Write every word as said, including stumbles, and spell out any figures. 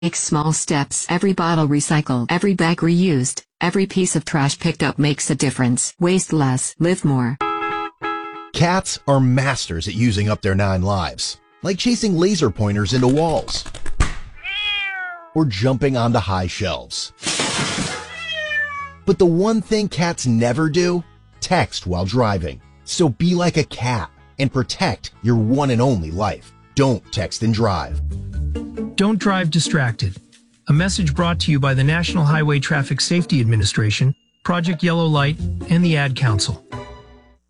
Take small steps. Every bottle recycled, every bag reused, every piece of trash picked up makes a difference. Waste less, live more. Cats are masters at using up their nine lives, like chasing laser pointers into walls or jumping onto high shelves. But the one thing cats never do, text while driving. So be like a cat and protect your one and only life. Don't text and drive. Don't drive distracted. A message brought to you by the National Highway Traffic Safety Administration, Project Yellow Light, and the Ad Council.